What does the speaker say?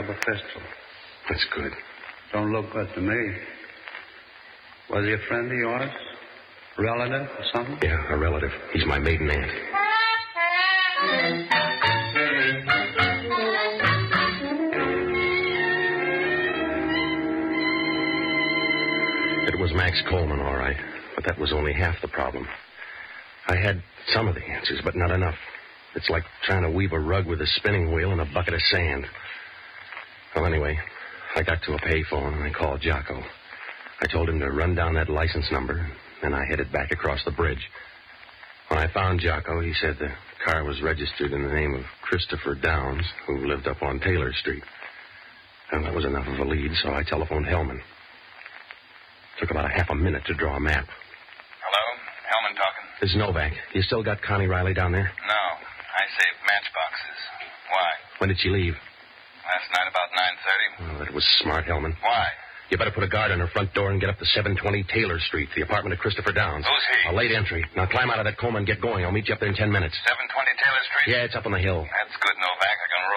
have a pistol. That's good. Don't look good to me. Was he a friend of yours? Relative or something? Yeah, a relative. He's my maiden aunt. It was Max Coleman, all right. But that was only half the problem. I had some of the answers, but not enough. It's like trying to weave a rug with a spinning wheel and a bucket of sand. Well, anyway, I got to a payphone and I called Jocko. I told him to run down that license number, and I headed back across the bridge. When I found Jocko, he said the car was registered in the name of Christopher Downs, who lived up on Taylor Street. And that was enough of a lead, so I telephoned Hellman. Took about a half a minute to draw a map. Hello? Hellman talking. This is Novak. You still got Connie Riley down there? No. I saved matchboxes. Why? When did she leave? Last night about 9:30. Oh, that was smart, Hellman. Why? You better put a guard on her front door and get up to 720 Taylor Street, the apartment of Christopher Downs. Who's he? A late entry. Now climb out of that coma and get going. I'll meet you up there in 10 minutes. 720 Taylor Street? Yeah, it's up on the hill. That's good, Novak. I can roll.